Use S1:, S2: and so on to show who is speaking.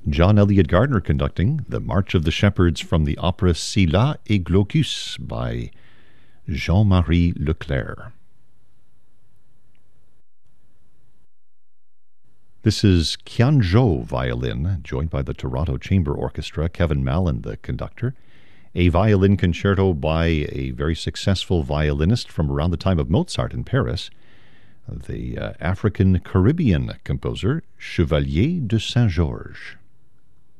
S1: John Eliot Gardner conducting the March of the Shepherds from the opera Scylla et Glaucus by Jean-Marie Leclerc. This is Qian Zhou violin, joined by the Toronto Chamber Orchestra, Kevin Mallon the conductor. A violin concerto by a very successful violinist from around the time of Mozart in Paris, the African-Caribbean composer Chevalier de Saint-Georges.